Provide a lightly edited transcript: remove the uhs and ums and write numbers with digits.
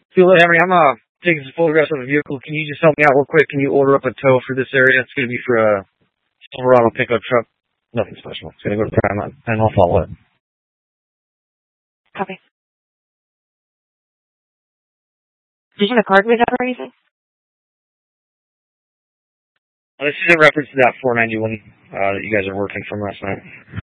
Phil Henry, I'm taking some photographs of a vehicle. Can you just help me out real quick? Can you order up a tow for this area? It's going to be for a Silverado pickup truck. Nothing special. It's going to go to Paramount, and I'll follow it. Copy. Did you have a card with that or anything? This is in reference to that 491 that you guys are working from last night.